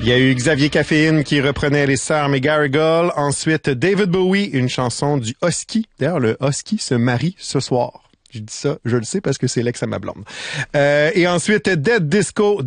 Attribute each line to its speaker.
Speaker 1: Il y a eu Xavier Caféine qui reprenait les Sœurs McGarrigle. Ensuite, David Bowie, une chanson du Husky. D'ailleurs, le Husky se marie ce soir. Je dis ça, je le sais parce que c'est l'ex à ma blonde. Et ensuite, Dead Disco